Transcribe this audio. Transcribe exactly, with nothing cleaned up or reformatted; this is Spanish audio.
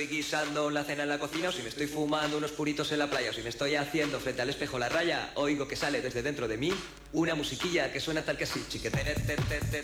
estoy guisando la cena en la cocina, o si me estoy fumando unos puritos en la playa, o si me estoy haciendo frente al espejo la raya, oigo que sale desde dentro de mí una musiquilla que suena tal que así, chiquetere, te, te, te,